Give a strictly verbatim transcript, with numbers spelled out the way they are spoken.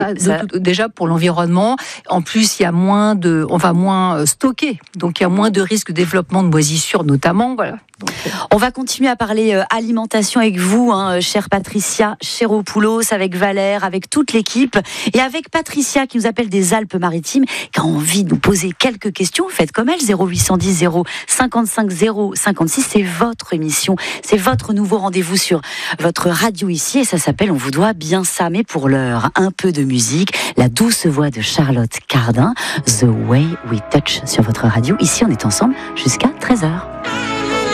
Ça... Tout, déjà pour l'environnement. En plus, il y a moins de, on va moins stocker, donc il y a moins de risques de développement de moisissures notamment. Voilà. Donc, euh... On va continuer à parler euh, alimentation avec vous, hein, chère Patricia Chéropoulos, avec Valère, avec toute l'équipe, et avec Patricia qui nous appelle des Alpes-Maritimes, qui a envie de nous poser quelques questions. Faites comme elle, zéro huit cent dix zéro cinquante-cinq zéro cinquante-six. C'est votre émission, c'est votre nouveau rendez-vous sur votre radio ici, et ça s'appelle On vous doit bien ça. Mais pour l'heure, un peu de musique, la douce voix de Charlotte Cardin, The Way We Touch sur votre radio. Ici, on est ensemble jusqu'à treize heures.